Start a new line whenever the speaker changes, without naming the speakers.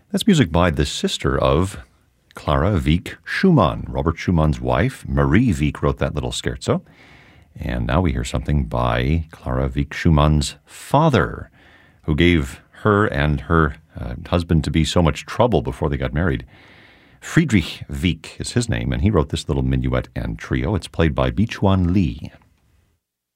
That's music by the sister of Clara Wieck Schumann. Robert Schumann's wife, Marie Wieck, wrote that little scherzo. And now we hear something by Clara Wieck Schumann's father, who gave her and her husband-to-be so much trouble before they got married. Friedrich Wieck is his name, and he wrote this little minuet and trio. It's played by Bichuan Li.